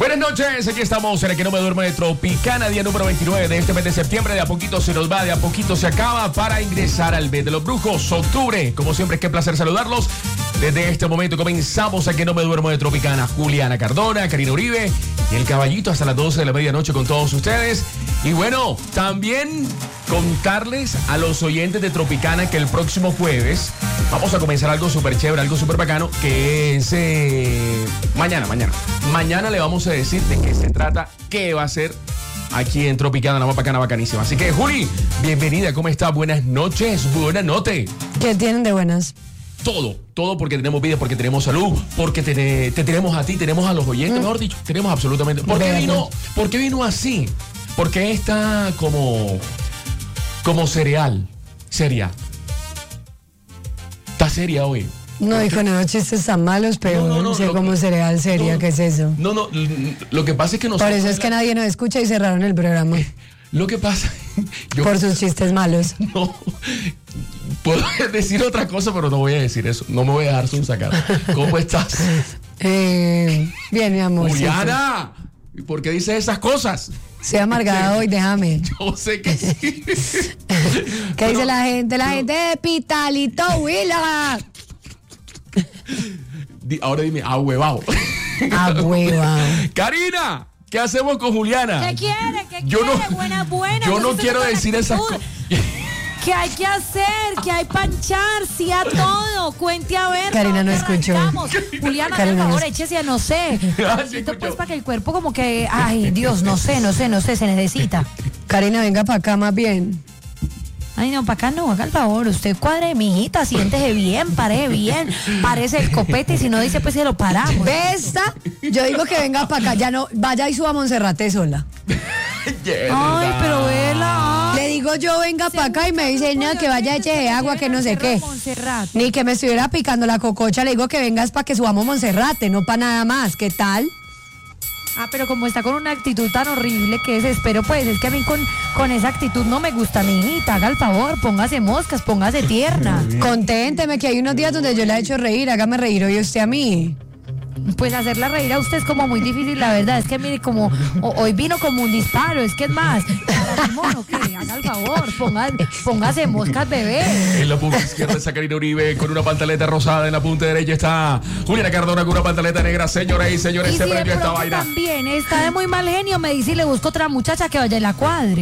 Buenas noches, aquí estamos en el que no me duermo de Tropicana, día número 29 de este mes de septiembre. De a poquito se nos va, de a poquito se acaba para ingresar al mes de los brujos, octubre. Como siempre, qué placer saludarlos. Desde este momento comenzamos a que no me duermo de Tropicana. Juliana Cardona, Karina Uribe y el Caballito hasta las 12 de la medianoche con todos ustedes. Y bueno, también contarles a los oyentes de Tropicana que el próximo jueves vamos a comenzar algo súper chévere, algo súper bacano, que es mañana le vamos a decir de qué se trata, qué va a ser aquí en Tropicana, la más bacana, bacanísima. Así que, Juli, bienvenida, ¿cómo está? Buenas noches, buenas noches. ¿Qué tienen de buenas? Todo porque tenemos vida, porque tenemos salud, porque te tenemos a ti, tenemos a los oyentes, mejor dicho, tenemos absolutamente. ¿Por qué vino así? Porque está como cereal, seria. Está seria hoy. No, hijo, no, chistes tan malos, pero no sé cómo cereal seria, ¿qué es eso? No, lo que pasa es que nosotros... Por eso es que nadie nos escucha y cerraron el programa. Lo que pasa... Por sus chistes malos. No, puedo decir otra cosa, pero no voy a decir eso. No me voy a dejar sacar. ¿Cómo estás? Bien, mi amor. Juliana, ¿por qué dices esas cosas? Soy amargada hoy, déjame. Yo sé que sí. ¿Qué dice la gente? La gente de Pitalito Huila. Ahora dime, ahuevado. Ahuevado. Karina, ¿qué hacemos con Juliana? ¿Qué quiere? ¿Qué Yo quiere? no- Buena. Yo no Usted quiero con decir esas actitud. cosas. ¿Qué hay que hacer? ¿Qué hay panchar? Sí a todo. Cuente a ver. Karina no ¿dónde escuchó. arrancamos? Juliana, Karina por no favor, escuchó. échese a no sé. Ah, sí Necesito, escuchó. pues para que el cuerpo como que, ay, Dios, no sé, se necesita. Karina, venga para acá más bien. Ay, no, para acá no, haga el favor. Usted cuadre, mijita, siéntese bien, pare bien, parece el copete y si no dice, pues se lo paramos. ¿Besta? Yo digo que venga para acá, ya no, vaya y suba a Monserrate sola. Ay, pero vela. Le digo yo, venga para acá y me dice, no, que vaya eche de agua, que no sé qué. Montserrat. Ni que me estuviera picando la cococha, le digo que vengas para que subamos Monserrate, no para nada más. ¿Qué tal? Ah, pero como está con una actitud tan horrible que desespero, pues es que a mí con esa actitud no me gusta, mi hijita. Haga el favor, póngase moscas, póngase tierna. Conténteme que hay unos días donde yo la he hecho reír, hágame reír hoy usted a mí. Pues hacerla reír a usted es como muy difícil, la verdad. Es que mire, como hoy vino como un disparo, es que es más. Mono, ¿qué? Haga el favor, póngase moscas, bebé. En la punta izquierda está Karina Uribe con una pantaleta rosada. En la punta derecha está Juliana Cardona con una pantaleta negra. Señoras y señores, Y se si de prendió esta pronto vaina. también está de muy mal genio, me dice y le busco otra muchacha que vaya y la cuadre.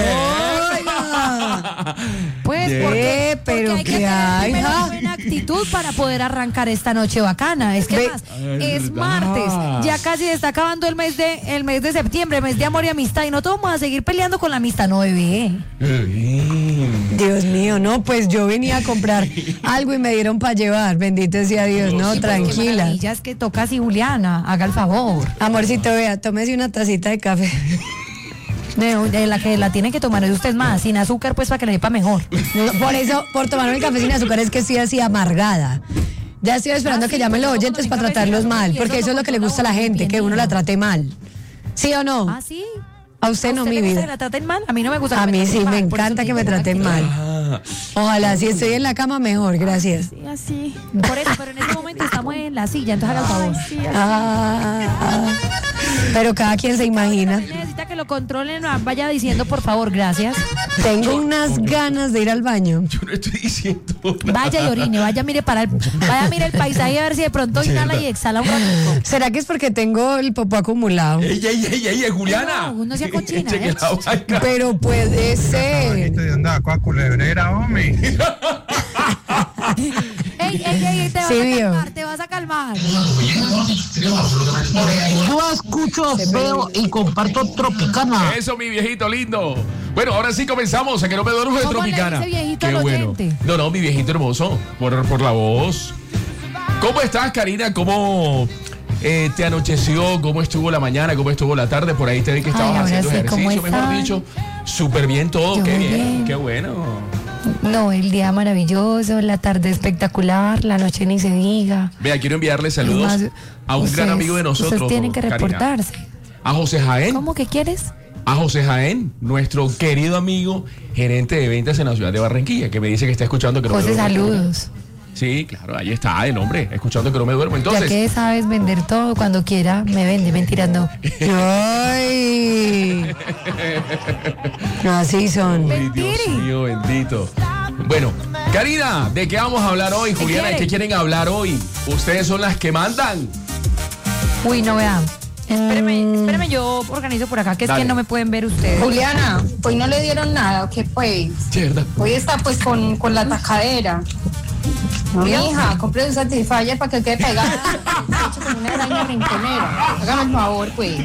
Pues porque pero hay que ¿qué tener hay, primero ja? buena actitud para poder arrancar esta noche bacana. Es que Ve- más, verdad. es martes, ya casi está acabando el mes de septiembre, mes de amor y amistad, y no todos vamos a seguir peleando con la amistad, no, bebé. Dios mío, no, pues yo venía a comprar algo y me dieron para llevar, bendito sea Dios, no, Qué tranquila. maravilla, es que toca así, Juliana, haga el favor. Amorcito, vea, tómese una tacita de café. De la que la tiene que tomar es usted más, sin azúcar, pues para que le sepa mejor. No, por eso, por tomarme el café sin azúcar es que estoy así amargada. Ya estoy esperando que llamen los oyentes para tratarlos mal, porque eso es lo que le gusta a la gente, que uno la trate mal. ¿Sí o no? ¿Ah, sí? A usted no, ¿A mi le gusta que vida. la traten mal? A mí no me gusta. A que mí traten sí, me mal, por eso encanta que me digo, traten mal. Ah, Ojalá, si estoy en la cama, mejor, gracias. Sí, así. Por eso, pero en este momento estamos en la silla, entonces haga el favor. Pero cada quien se imagina. Necesita que lo controlen, vaya diciendo por favor, gracias. Tengo unas ganas de ir al baño. yo no estoy diciendo nada. Vaya y orine, vaya mire el paisaje a ver si de pronto inhala y exhala un ratito. ¿Será que es porque tengo el popó acumulado? Ey, Juliana. No, no sea cochina, Cheque la vaina. Pero puede ser. de andar con culebrera, hombre. Ey, te vas a calmar. Yo escucho, veo y comparto Tropicana. Eso, mi viejito lindo. Bueno, ahora sí comenzamos a que no me duermo de ¿Cómo le Tropicana. dice viejito Qué al bueno. oyente? No, mi viejito hermoso, por la voz. ¿Cómo estás, Karina? ¿Cómo te anocheció? ¿Cómo estuvo la mañana? ¿Cómo estuvo la tarde? Por ahí te vi que estabas Ay, ahora haciendo sí, ¿cómo ejercicio, mejor están? dicho. Súper bien todo. Yo Qué muy bien. bien. Qué bueno. No, el día maravilloso, la tarde espectacular, la noche ni se diga. Vea, quiero enviarle saludos Además, a un gran ustedes- amigo de nosotros. Ustedes tienen que Karina. reportarse. A José Jaén. ¿Cómo que quieres? A José Jaén, nuestro querido amigo, gerente de ventas en la ciudad de Barranquilla, que me dice que está escuchando. Que no José, me duermo. saludos. Sí, claro, ahí está el hombre, escuchando que no me duermo. Entonces, Ya que sabes vender todo, cuando quiera me vende, mentiras no. Ay. Así son. ay, Dios mío, bendito. Bueno, Karina, ¿de qué vamos a hablar hoy? Juliana, ¿de qué quieren hablar hoy? Ustedes son las que mandan. Uy, no vea. Espéreme, yo organizo por acá, que Dale. es que no me pueden ver ustedes. Juliana, hoy no le dieron nada, ¿qué pues? ¿Cierto? Hoy está pues con la tacadera. No, hija, compre un Satisfyer para que quede pegada. Hecho con una araña rinconera. Hágame el favor, pues.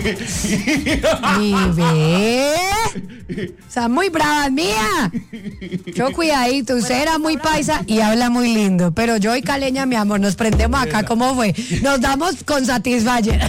Y ve. Está muy brava, mía. Yo cuidadito, usted era muy paisa y habla muy lindo. Pero yo y Caleña, mi amor, nos prendemos acá. ¿Cómo fue? Nos damos con Satisfyer.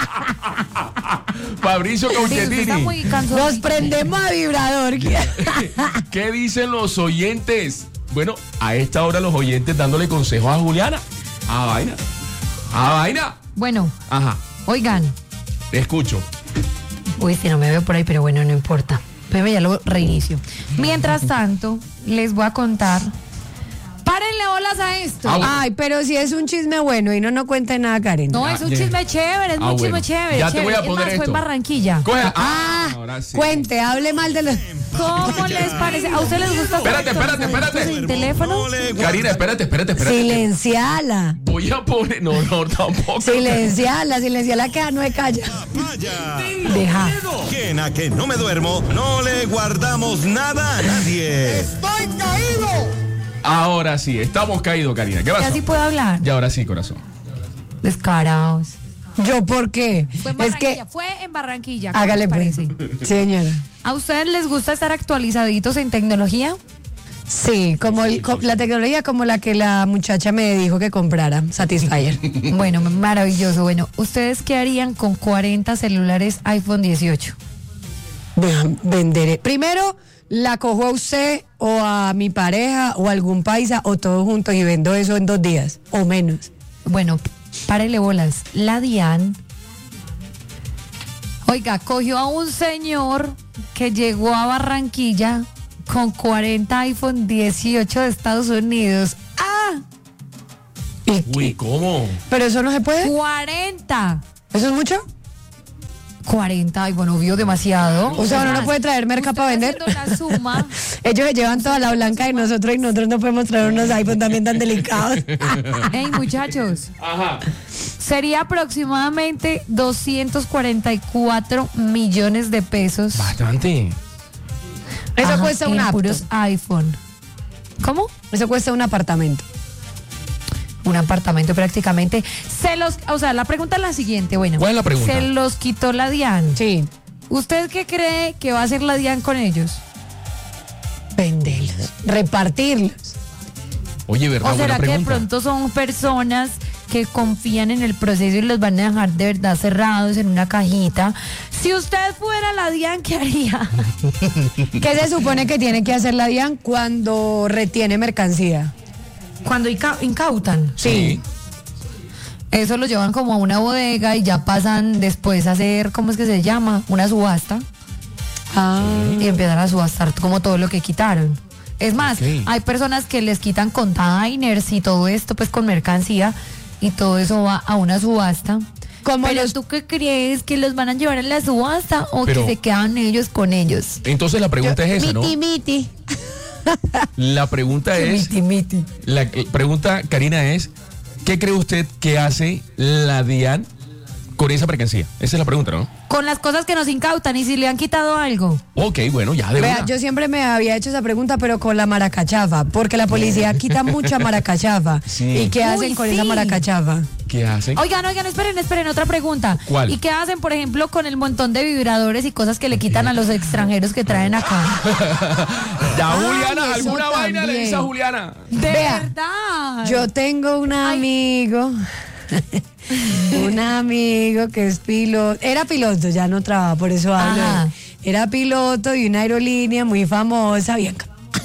Fabricio Sí, usted está Cauchetini. muy cansón. Nos prendemos a vibrador. ¿Qué dicen los oyentes? Bueno, a esta hora los oyentes dándole consejos a Juliana. A vaina. A vaina. Bueno, Ajá, oigan. te escucho. Uy, si no me veo por ahí, pero bueno, no importa. Pero ya lo reinicio. Mientras tanto, les voy a contar. Párenle bolas a esto. Ah, bueno. Ay, pero si es un chisme bueno y no cuente nada, Karen. No, es un chisme chévere, es Ah, un chisme bueno. chévere. Ya te voy a chévere. poner Es más, fue esto. en Barranquilla. Coge. Ah, ahora sí. cuente, hable mal de los... ¿Cómo les parece? ¿A ustedes les gusta? Espérate. ¿El teléfono? Karina, espérate. Silenciala. Voy a poner. No, tampoco. Silenciala que no es calla. Vaya. Deja. ¿Quién a que no me duermo? No le guardamos nada a nadie. Ahora sí, estamos caídos, Karina. ¿Qué ¿Ya pasó? sí puedo hablar? Y ahora sí, corazón. Descarados. ¿Yo por qué? Fue en Es Barranquilla, que... fue en Barranquilla. ¿Cómo Hágale les pues. parece? Señora. ¿A ustedes les gusta estar actualizaditos en tecnología? Sí, como la tecnología como la que la muchacha me dijo que comprara, Satisfyer. Bueno, maravilloso. Bueno, ¿ustedes qué harían con 40 celulares iPhone 18? Venderé. Primero, la cojo a usted o a mi pareja o a algún paisa o todos juntos y vendo eso en 2 días o menos. Bueno, párele bolas. La DIAN, oiga, cogió a un señor que llegó a Barranquilla con 40 iPhone 18 de Estados Unidos. ¡Ah! Uy, ¿cómo? Pero eso no se puede. 40. ¿Eso es mucho? 40, y bueno, vio demasiado. O sea, uno no puede traer merca para vender. Haciendo la suma, Ellos se llevan toda la blanca y nosotros no podemos traer unos iPhone también tan delicados. hey muchachos, Ajá. sería aproximadamente 244 millones de pesos. Bastante. Eso Ajá, cuesta un en apto. puros iPhone. ¿Cómo? Eso cuesta un apartamento. Un apartamento prácticamente. O sea, la pregunta es la siguiente, bueno. ¿Cuál es la pregunta? Se los quitó la DIAN. Sí. ¿Usted qué cree que va a hacer la DIAN con ellos? Venderlos. Repartirlos. Oye, ¿verdad? ¿O será Buena que de pregunta. pronto son personas que confían en el proceso y los van a dejar de verdad cerrados en una cajita? Si usted fuera la DIAN, ¿qué haría? ¿Qué se supone que tiene que hacer la DIAN cuando retiene mercancía? Cuando incautan. Sí. Eso lo llevan como a una bodega y ya pasan después a hacer, ¿cómo es que se llama? Una subasta. Y empiezan a subastar como todo lo que quitaron. Es más, Ok. hay personas que les quitan containers y todo esto pues con mercancía y todo eso va a una subasta. Como Pero los... ¿tú qué crees? ¿Que los van a llevar a la subasta o Pero- que se quedan ellos con ellos? Entonces la pregunta es esa, ¿no? Miti. La pregunta es... Miti. La pregunta, Karina, es: ¿qué cree usted que hace la DIAN con esa mercancía? Esa es la pregunta, ¿no? Con las cosas que nos incautan y si le han quitado algo. Ok, bueno, ya de Vea, una. yo siempre me había hecho esa pregunta, pero con la maracachafa, porque la policía quita mucha maracachafa. Sí. ¿Y qué hacen Uy, con sí. esa maracachafa? ¿Qué hacen? Oigan, esperen, otra pregunta. ¿Cuál? ¿Y qué hacen, por ejemplo, con el montón de vibradores y cosas que le quitan a los extranjeros que traen acá? Ya, Ay, Juliana, eso ¿alguna vaina le también. dice a Juliana? De Vea, verdad. Yo tengo un amigo, un amigo que es piloto, era piloto, ya no trabaja, por eso hablo. Ajá. Era piloto de una aerolínea muy famosa, bien.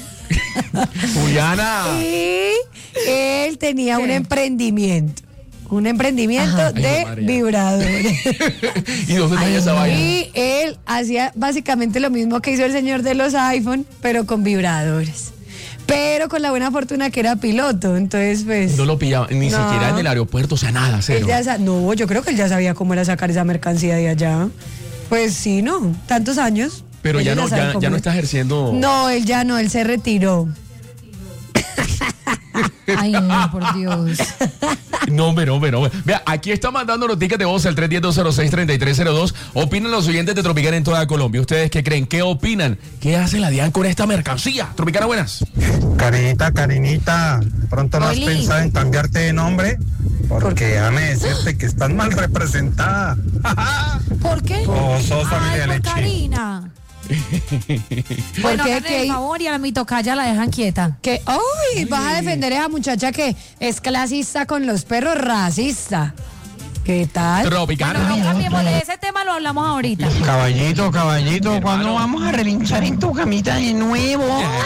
Juliana. Y él tenía un emprendimiento. Un emprendimiento Ajá. de Ay, María. vibradores. ¿Y dónde traía esa vaina? Y él hacía básicamente lo mismo que hizo el señor de los iPhone, pero con vibradores. pero con la buena fortuna que era piloto, entonces pues... No lo pillaba, ni siquiera en el aeropuerto, o sea, nada, cero. No, yo creo que él ya sabía cómo era sacar esa mercancía de allá. Pues sí, no, tantos años. Pero ya Ellos no, saben cómo ya no es. está ejerciendo. No, él ya no, él se retiró. Ay, no, por Dios. No, hombre. Vea, aquí está mandando noticas de voz al 310-206-3302. Opinan los oyentes de Tropicana en toda Colombia. ¿Ustedes qué creen? ¿Qué opinan? ¿Qué hace la DIAN con esta mercancía? Tropicana, buenas. Carinita, ¿de pronto no has Oli. pensado en cambiarte de nombre? Porque déjame decirte que estás mal representada. ¿Por qué? Oh, sos familia Ay, por leche. Karina. ¿Por Bueno, qué? háganle el favor y a mi tocaya la dejan quieta. Que, ¡ay! Vas a defender a esa muchacha que es clasista con los perros, racista. ¿Qué tal? Tropicana. Bueno, no cambiemos de ese tema, lo hablamos ahorita. Caballito, ¿cuándo vamos a relinchar en tu camita de nuevo?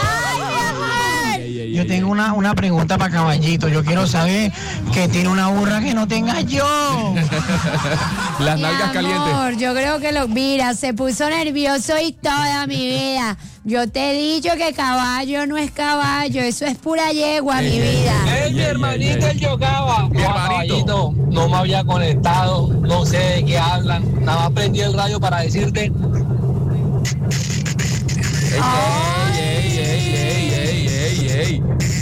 Yo tengo una pregunta para Caballito. Yo quiero saber que tiene una burra que no tenga yo. Las Mi nalgas calientes. amor, yo creo que mira, se puso nervioso y toda mi vida. Yo te he dicho que caballo no es caballo, eso es pura yegua, mi vida. Mi hermanito el Yocaba. Mi hermanito. Caballito, no me había conectado, no sé de qué hablan. Nada más prendí el radio para decirte. Ey.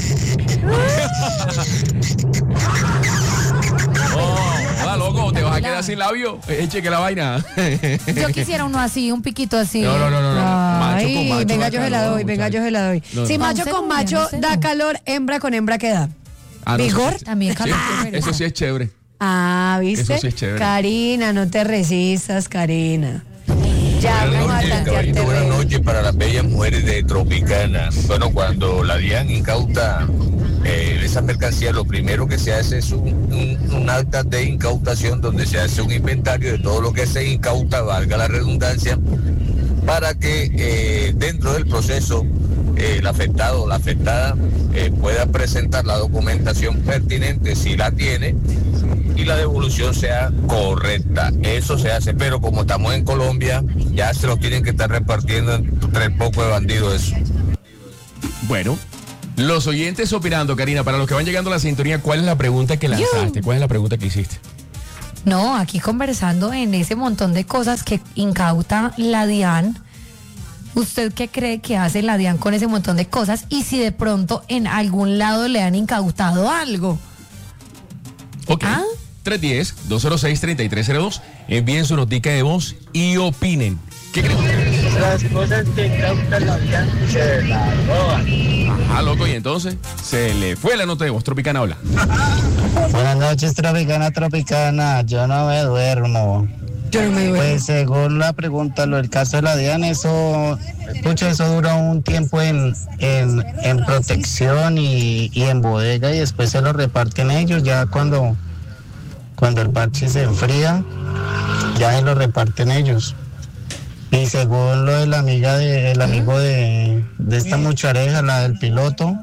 Hola, loco, te vas a quedar sin labio. Cheque la vaina. Yo quisiera uno así, un piquito así. No. Macho Ay, con macho. venga, da yo se la calor, doy, venga, muchacho. yo se la doy. No, Si no. macho No sé, con no, macho no sé, da no. calor, hembra con hembra, ¿qué da? Ah, no, ¿Vigor? eso sí. También, Sí, calor, qué pereza. eso sí es chévere. Ah, ¿viste? Eso sí es chévere. Karina, no te resistas, Karina. Ya, vamos a tantear Caballito, buenas terreno. noches para las bellas mujeres de Tropicana. Bueno, cuando la DIAN incauta esa mercancía, lo primero que se hace es un acta de incautación donde se hace un inventario de todo lo que se incauta, valga la redundancia, para que dentro del proceso el afectado o la afectada pueda presentar la documentación pertinente si la tiene y la devolución sea correcta. Eso se hace, pero como estamos en Colombia, ya se lo tienen que estar repartiendo entre el poco de bandidos eso. Bueno, los oyentes opinando, Karina, para los que van llegando a la sintonía, ¿cuál es la pregunta que lanzaste? ¿Cuál es la pregunta que hiciste? No, aquí conversando en ese montón de cosas que incauta la DIAN. ¿Usted qué cree que hace la DIAN con ese montón de cosas? Y si de pronto en algún lado le han incautado algo. Ok. ¿Ah? 310-206-3302. Envíen su notica de voz y opinen. ¿Qué creen ustedes? Las cosas que incauta la DIAN se la roban. Ajá, loco, y entonces se le fue la nota de voz. Tropicana, habla. Buenas noches, Tropicana. Yo no me duermo. Yo no me duermo. Pues según la pregunta, lo del caso de la DIAN, eso dura un tiempo en protección y en bodega y después se lo reparten ellos. Ya cuando el parche se enfría, ya se lo reparten ellos. Y según lo de la amiga el amigo de esta muchareja, la del piloto,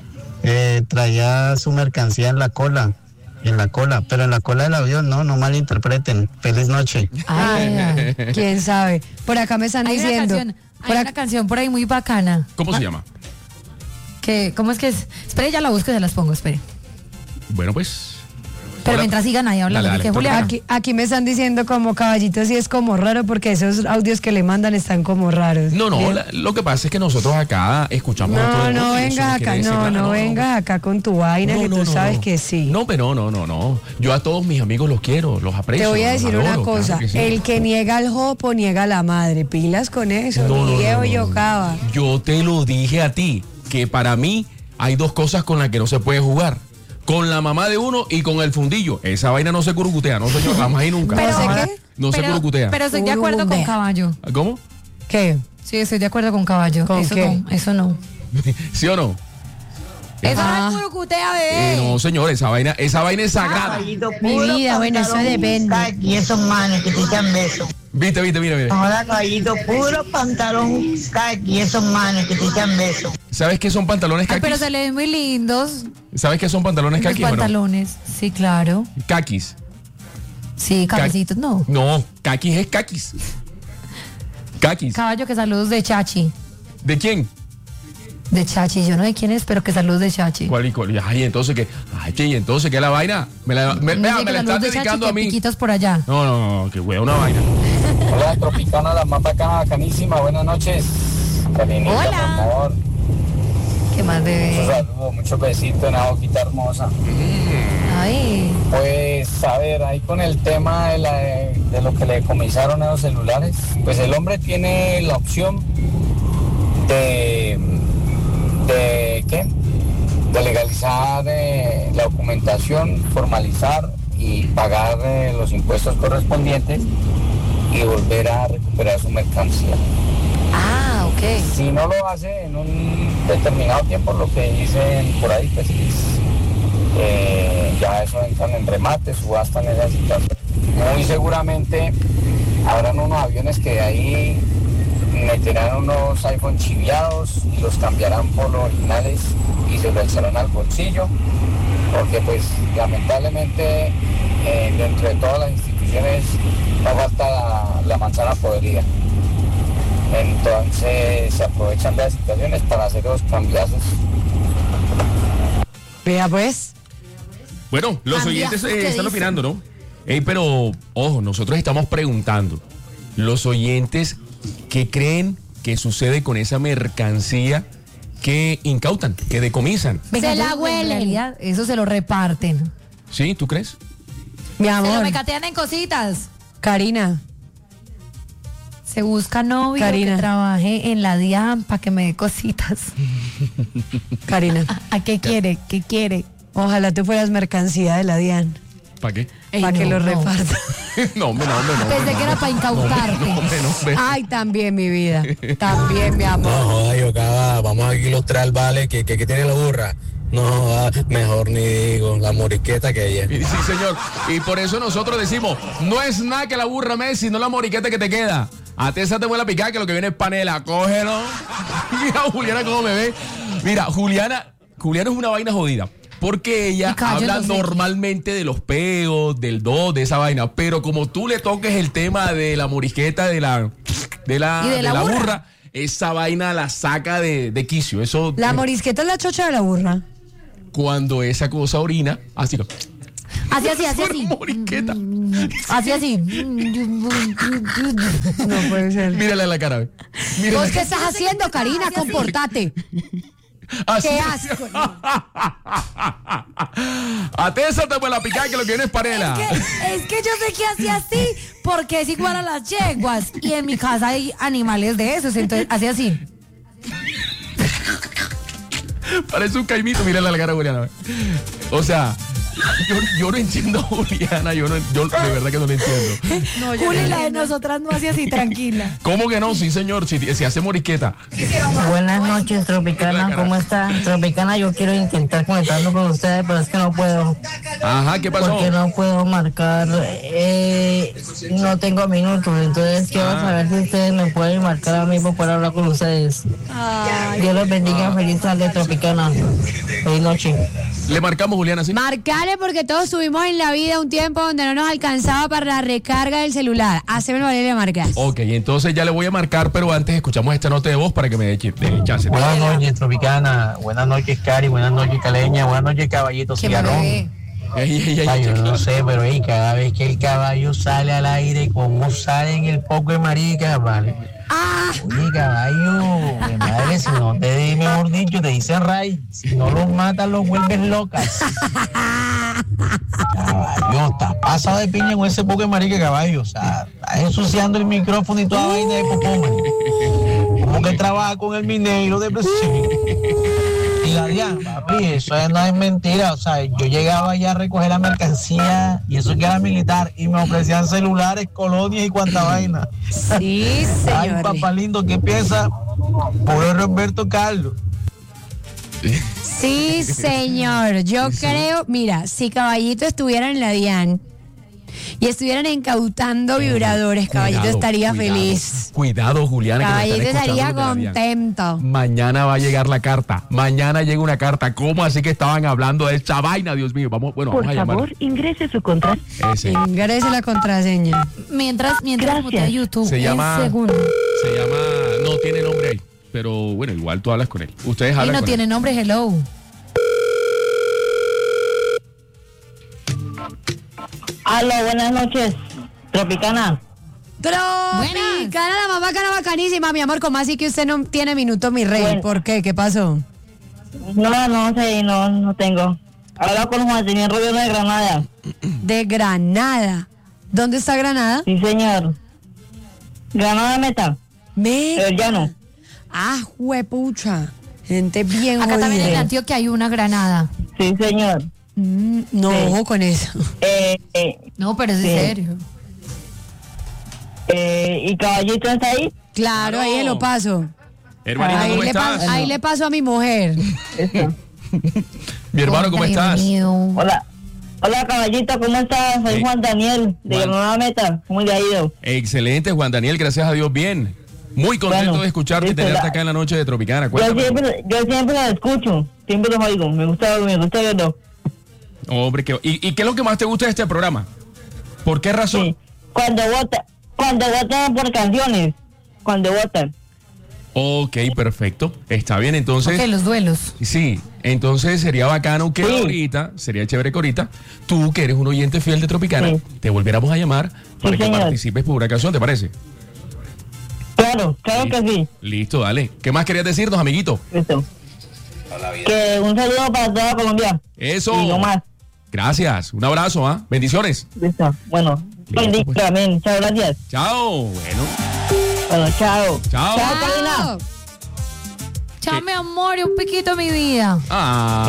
traía su mercancía en la cola, pero en la cola del avión, no malinterpreten. Feliz noche. Ay, quién sabe. Por acá me están Hay una diciendo. canción, por hay acá- una canción por ahí muy bacana. ¿Cómo se llama? ¿Cómo es que es? Espere, ya la busco y se las pongo, espere. Bueno, pues. Pero Hola. mientras sigan ahí hablando, Dale, que dale, Julián. Aquí me están diciendo como Caballito, sí es como raro porque esos audios que le mandan están como raros. No, Bien. lo que pasa es que nosotros acá escuchamos a todo No, el mundo no y eso vengas quiere acá, decir nada, no vengas acá con tu vaina que tú sabes que sí. No, pero no. Yo a todos mis amigos los quiero, los aprecio. Te voy a los decir adoro, una cosa, claro que sí. el que niega al jopo niega a la madre, pilas con eso, No, mi no, viejo no. Yocaba. Yo te lo dije a ti, que para mí hay dos cosas con las que no se puede jugar. Con la mamá de uno y con el fundillo. Esa vaina no se curucutea, no señor, jamás y nunca. Pero- ¿qué? No se curucutea. Pero estoy de acuerdo con Curucutea. Caballo. ¿Cómo? ¿Qué? Sí, estoy de acuerdo con Caballo. ¿Con eso qué? no, eso no. ¿Sí o no? Eso Ah. no es curucutea, bebé. No, señor, esa vaina es sagrada. Mi vida, bueno, eso depende. Y esos manes que te echan besos. Viste, mira. Ahora, caballito, puro pantalón kaki, esos manes que te echan besos. ¿Sabes qué son pantalones Ay, caquis? pero se le ven muy lindos. ¿Sabes qué son pantalones Los caquis? Bueno, pantalones. Sí, claro. caquis. Sí, cabecitos, no. No, caquis es caquis. Caquis. Caballo, que saludos de Chachi. ¿De quién? De Chachi, yo no sé quién es, pero que saludos de Chachi. ¿Cuál? Ay, entonces ¿qué? Ay, ¿y entonces qué es la vaina? Me la estás dedicando a mí. Piquitos por allá. No, que hueá una vaina. Hola, Tropicana, la más bacana, bacanísima. Buenas noches. Carinita, Hola. por favor. ¿Qué más, bebé? Muchos saludos, muchos besitos, una boquita hermosa. Ay. Pues, a ver, ahí con el tema de lo que le decomisaron a los celulares, pues el hombre tiene la opción de ¿qué? De legalizar la documentación, formalizar y pagar los impuestos correspondientes y volver a recuperar su mercancía. Ah, ok. Si no lo hace en un determinado tiempo, lo que dicen por ahí, pues ya eso entran en remate, subasta en esa situación. Muy seguramente habrán unos aviones que de ahí meterán unos iPhone chiviados y los cambiarán por los originales y se lo echarán al bolsillo, porque pues lamentablemente dentro de todas las instituciones no falta la manzana podrida. Entonces se aprovechan de las situaciones para hacer los cambiazos. Vea pues. Bueno, los oyentes están opinando, ¿no? Pero, ojo, nosotros estamos preguntando. Los oyentes, ¿qué creen que sucede con esa mercancía que incautan, que decomisan? Se la huelen. Eso se lo reparten. ¿Sí? ¿Tú crees? Mi Se lo amor. mecatean en cositas. Karina. Se busca novio Karina. que trabaje en la DIAN para que me dé cositas. Karina. ¿A qué quiere? ¿Qué quiere? Ojalá tú fueras mercancía de la DIAN. ¿Para qué? Para que lo reparta. No. Pensé que era para incautarte. No. Ay, también mi vida. También mi amor. No joda, yo acá, vamos a ilustrar, vale, que tiene la burra. No joda, mejor ni digo, la moriqueta que ella. Sí, señor. Y por eso nosotros decimos, no es nada que la burra Messi, no la moriqueta que te queda. A Tessa te vuelve a picar que lo que viene es panela, cógelo. Mira, Juliana, cómo me ve. Mira, Juliana es una vaina jodida. Porque ella habla normalmente de los peos, del do, de esa vaina. Pero como tú le toques el tema de la morisqueta, de la burra, esa vaina la saca de quicio. Eso, La morisqueta es la chocha de la burra. Cuando esa cosa orina, así no. Así. Morisqueta. Así. No puede ser. Mírale a la cara. ¿Vos qué estás haciendo, Karina? Comportate. Así. ¡Qué asco! A Tessa te vuelve a picar que lo que viene es panela. Es que yo sé que hacía así porque es igual a las yeguas y en mi casa hay animales de esos, entonces así. Parece un caimito, mírale a la cara a Juliana. O sea, yo no entiendo a Juliana, yo de verdad que no lo entiendo. Juli, la de nosotras no hace así, tranquila. ¿Cómo que no? Sí, señor, si hace morisqueta. Buenas noches, Tropicana, ¿cómo está? Tropicana, yo quiero intentar conectarme con ustedes, pero es que no puedo. Ajá, ¿qué pasó? Porque no puedo marcar, no tengo minutos, entonces quiero saber si ustedes me pueden marcar a mí para poder hablar con ustedes. Dios los bendiga, feliz tarde, Tropicana. Feliz noche. Le marcamos, Juliana, ¿sí? Marcale porque todos tuvimos en la vida un tiempo donde no nos alcanzaba para la recarga del celular. Haceme el le marcas. Ok, entonces ya le voy a marcar, pero antes escuchamos esta nota de voz para que me dé chance. Buenas noches, Tropicana. Buenas noches, Cari. Buenas noches, Caleña. Buenas noches, Caballito Cigarrón. Yo no sé, pero cada vez que el caballo sale al aire, como sale en el poco de marica, vale. Oye, caballo, de madre, si no te mejor dicho, te dicen Ray. Si no los matas, los vuelves locas. Caballo, estás pasado de piña con ese poco de marica, caballo. O sea, estás ensuciando el micrófono y toda vaina de popó, man. Como que trabaja con el minero de presión. Y la Diana, papi, eso no es mentira. O sea, yo llegaba allá a recoger la mercancía y eso que era militar y me ofrecían celulares, colonias y cuanta vaina. Sí, señor. Ay, papá lindo, ¿qué piensa? Pobre Roberto Carlos. Sí, señor. Yo creo, mira, si Caballito estuviera en la DIAN y estuvieran incautando vibradores, Caballito estaría feliz. Cuidado, Juliana. Caballito que nos están estaría escuchando desde la DIAN. contento. Mañana va a llegar la carta. Mañana llega una carta. ¿Cómo así que estaban hablando de esa vaina, Dios mío? Vamos a llamar. Por favor, ingrese su contraseña. Ingrese la contraseña. Mientras mutea YouTube. Se llama. segundo. No tiene nombre ahí. pero bueno, igual tú hablas con él. Ustedes Y hablan no con tiene él. nombre, hello. Aló, buenas noches, Tropicana. Tropicana, la más bacana, bacanísima, mi amor. ¿Cómo así que usted no tiene minuto, mi rey? Bueno. ¿Por qué? ¿Qué pasó? No sé, no tengo. Habla con Juan Daniel Rodríguez de Granada. De Granada. ¿Dónde está Granada? Sí, señor. Granada Meta. El llano. Ah, juepucha. Gente bien Acá también en jodida. Antioquia hay una Granada. Sí, señor. No, Sí. ojo con eso. No, pero es Sí. en serio. ¿Y Caballito está ahí? Claro, ahí lo paso. Hermanito, Ahí ¿cómo le, estás? ahí le paso a mi mujer. Mi hermano, ¿cómo estás? Hola. Hola, Caballito, ¿cómo estás? Soy Juan Daniel, de Juan. Granada Meta. ¿Cómo le ha ido? Excelente, Juan Daniel, gracias a Dios, bien. Muy contento Bueno, de escucharte y listo, tenerte la- acá en la noche de Tropicana. Yo Cuéntame. siempre los escucho, siempre los oigo. Me gusta verlo. Hombre, ¿y qué es lo que más te gusta de este programa? ¿Por qué razón? Cuando votan por canciones. Cuando votan. Ok, perfecto. Está bien, entonces. Ok, los duelos. Sí, entonces sería bacano que ahorita, sería chévere que ahorita, tú que eres un oyente fiel de Tropicana, te volviéramos a llamar para que señor. participes por una canción, ¿te parece? Claro que sí. Listo, dale. ¿Qué más querías decirnos, amiguito? Listo. Que un saludo para toda Colombia. Eso. Y no más. Gracias. Un abrazo, ¿ah? Bendiciones. Listo. Bueno. Bendiga, amén. Muchas gracias. Chao. Bueno. Bueno, chao. Chao. Chao, Karina. Chao, mi amor, y un piquito mi vida. Ah.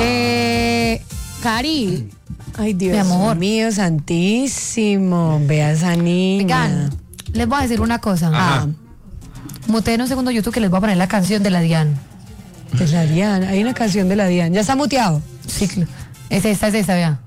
Cari. Ay, Dios Mi amor. mío, santísimo. Vea esa niña. Oigan, les voy a decir una cosa. Ajá. Muteen un segundo YouTube que les voy a poner la canción de la Diana. De la Diana. Hay una canción de la Diana. ¿Ya está muteado? Sí, es esa, vea.